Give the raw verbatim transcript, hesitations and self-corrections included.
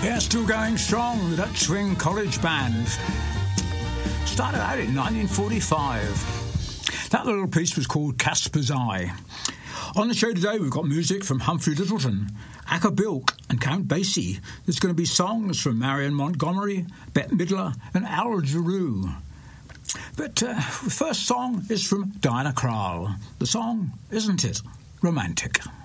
Yeah, still going strong, the Dutch Swing College Band. Started out in nineteen forty-five. That little piece was called Casper's Eye. On the show today, we've got music from Humphrey Lyttelton, Acker Bilk and Count Basie. There's going to be songs from Marion Montgomery, Bette Midler and Al Jarreau. But uh, the first song is from Diana Krall. The song, Isn't It Romantic?